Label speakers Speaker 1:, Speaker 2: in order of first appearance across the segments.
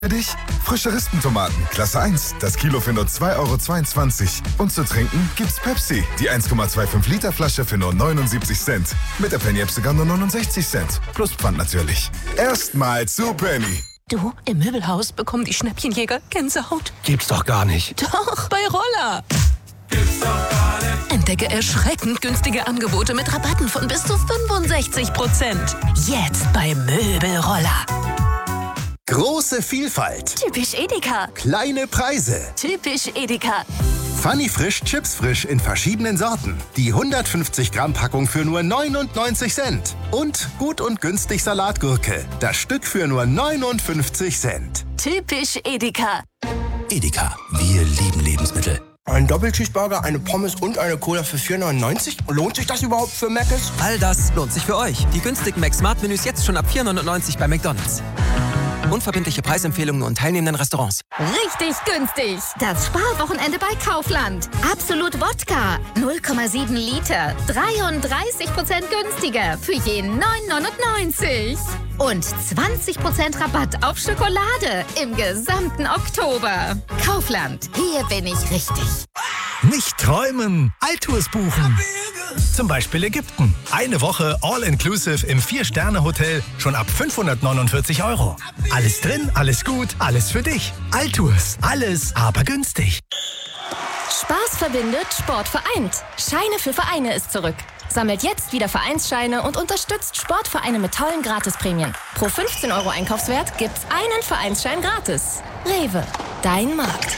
Speaker 1: Für dich frische Rispentomaten, Klasse 1, das Kilo für nur 2,22 €. Und zu trinken gibt's Pepsi, die 1,25 Liter Flasche für nur 79 Cent. Mit der Penny-App sogar nur 69 Cent. Plus Pfand natürlich. Erstmal zu Penny.
Speaker 2: Du, im Möbelhaus bekommen die Schnäppchenjäger Gänsehaut.
Speaker 3: Gibt's doch gar nicht.
Speaker 2: Doch, bei Roller. Entdecke erschreckend günstige Angebote mit Rabatten von bis zu 65%. Jetzt bei Möbelroller.
Speaker 4: Große Vielfalt.
Speaker 5: Typisch Edeka.
Speaker 4: Kleine Preise.
Speaker 5: Typisch Edeka.
Speaker 4: Funny Frisch, Chips frisch in verschiedenen Sorten. Die 150 Gramm Packung für nur 99 Cent. Und gut und günstig Salatgurke. Das Stück für nur 59 Cent.
Speaker 5: Typisch Edeka.
Speaker 3: Edeka, wir lieben Lebensmittel.
Speaker 6: Ein Doppelcheeseburger, eine Pommes und eine Cola für 4,99? Lohnt sich das überhaupt für Mc's?
Speaker 7: All das lohnt sich für euch. Die günstigen Mac-Smart-Menüs jetzt schon ab 4,99 bei McDonald's. Unverbindliche Preisempfehlungen nur in teilnehmenden Restaurants.
Speaker 8: Richtig günstig. Das Sparwochenende bei Kaufland. Absolut Wodka. 0,7 Liter. 33% günstiger. Für je 9,99. Und 20% Rabatt auf Schokolade im gesamten Oktober. Kaufland. Hier bin ich richtig.
Speaker 9: Nicht träumen, Altours buchen. Zum Beispiel Ägypten. Eine Woche All-Inclusive im 4-Sterne-Hotel schon ab 549 €. Alles drin, alles gut, alles für dich. Altours. Alles, aber günstig.
Speaker 10: Spaß verbindet, Sport vereint. Scheine für Vereine ist zurück. Sammelt jetzt wieder Vereinsscheine und unterstützt Sportvereine mit tollen Gratisprämien. Pro 15 € Einkaufswert gibt's einen Vereinsschein gratis. Rewe, dein Markt.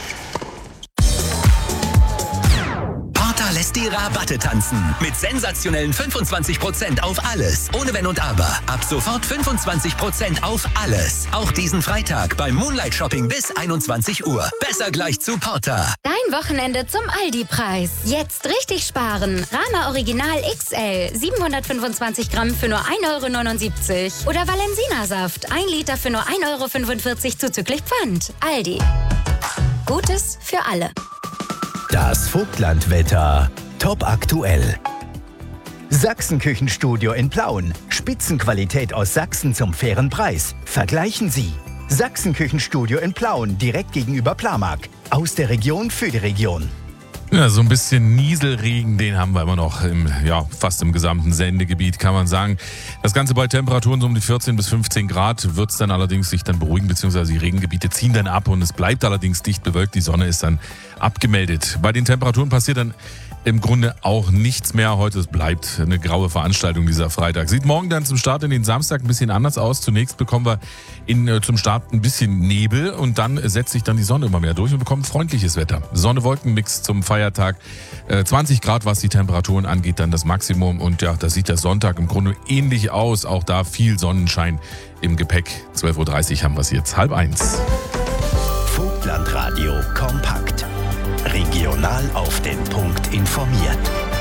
Speaker 3: Porter lässt die Rabatte tanzen. Mit sensationellen 25% auf alles. Ohne Wenn und Aber. Ab sofort 25% auf alles. Auch diesen Freitag beim Moonlight Shopping bis 21 Uhr. Besser gleich zu Porter.
Speaker 8: Dein Wochenende zum Aldi-Preis. Jetzt richtig sparen. Rama Original XL. 725 Gramm für nur 1,79 €. Oder Valensina-Saft. 1 Liter für nur 1,45 € zuzüglich Pfand. Aldi. Gutes für alle.
Speaker 11: Das Vogtlandwetter. Top aktuell. Sachsenküchenstudio in Plauen. Spitzenqualität aus Sachsen zum fairen Preis. Vergleichen Sie. Sachsenküchenstudio in Plauen, direkt gegenüber Plamark. Aus der Region für die Region.
Speaker 12: Ja, so ein bisschen Nieselregen, den haben wir immer noch fast im gesamten Sendegebiet, kann man sagen. Das Ganze bei Temperaturen so um die 14 bis 15 Grad wird es dann allerdings sich dann beruhigen, beziehungsweise die Regengebiete ziehen dann ab und es bleibt allerdings dicht bewölkt. Die Sonne ist dann abgemeldet. Bei den Temperaturen passiert dann im Grunde auch nichts mehr. Heute bleibt eine graue Veranstaltung dieser Freitag. Sieht morgen dann zum Start in den Samstag ein bisschen anders aus. Zunächst bekommen wir zum Start ein bisschen Nebel und dann setzt sich dann die Sonne immer mehr durch und bekommen freundliches Wetter. Sonne-Wolken-Mix zum Feiertag. 20 Grad, was die Temperaturen angeht, dann das Maximum. Und ja, da sieht der Sonntag im Grunde ähnlich aus. Auch da viel Sonnenschein im Gepäck. 12:30 Uhr haben wir es jetzt. 12:30.
Speaker 11: Vogtlandradio kompakt. Regional auf den Punkt informiert.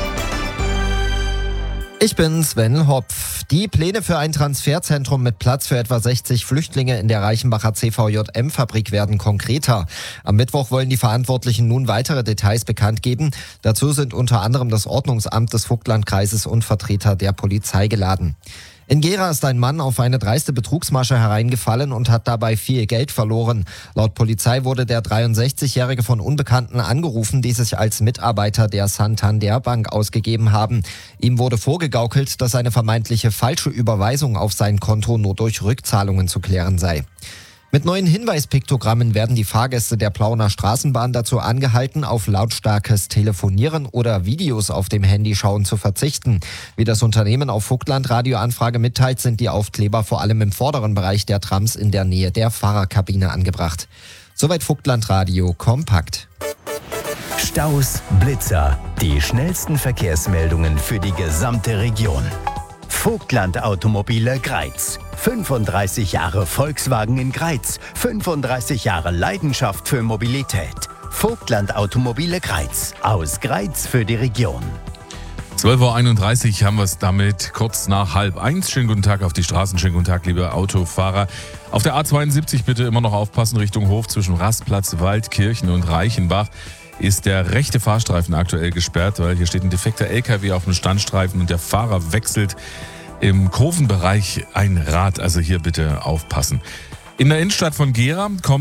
Speaker 13: Ich bin Sven Hopf. Die Pläne für ein Transferzentrum mit Platz für etwa 60 Flüchtlinge in der Reichenbacher CVJM-Fabrik werden konkreter. Am Mittwoch wollen die Verantwortlichen nun weitere Details bekannt geben. Dazu sind unter anderem das Ordnungsamt des Vogtlandkreises und Vertreter der Polizei geladen. In Gera ist ein Mann auf eine dreiste Betrugsmasche hereingefallen und hat dabei viel Geld verloren. Laut Polizei wurde der 63-Jährige von Unbekannten angerufen, die sich als Mitarbeiter der Santander Bank ausgegeben haben. Ihm wurde vorgegaukelt, dass eine vermeintliche falsche Überweisung auf sein Konto nur durch Rückzahlungen zu klären sei. Mit neuen Hinweispiktogrammen werden die Fahrgäste der Plauener Straßenbahn dazu angehalten, auf lautstarkes Telefonieren oder Videos auf dem Handy schauen zu verzichten. Wie das Unternehmen auf Vogtland-Radio-Anfrage mitteilt, sind die Aufkleber vor allem im vorderen Bereich der Trams in der Nähe der Fahrerkabine angebracht. Soweit Vogtland-Radio kompakt.
Speaker 11: Staus, Blitzer, die schnellsten Verkehrsmeldungen für die gesamte Region. Vogtland Automobile Greiz. 35 Jahre Volkswagen in Greiz. 35 Jahre Leidenschaft für Mobilität. Vogtland Automobile Greiz. Aus Greiz für die Region.
Speaker 12: 12:31 Uhr haben wir es damit, kurz nach 12:30. Schönen guten Tag auf die Straßen, schönen guten Tag, liebe Autofahrer. Auf der A72 bitte immer noch aufpassen, Richtung Hof zwischen Rastplatz, Waldkirchen und Reichenbach. Ist der rechte Fahrstreifen aktuell gesperrt, weil hier steht ein defekter LKW auf dem Standstreifen und der Fahrer wechselt im Kurvenbereich ein Rad. Also hier bitte aufpassen. In der Innenstadt von Gera kommt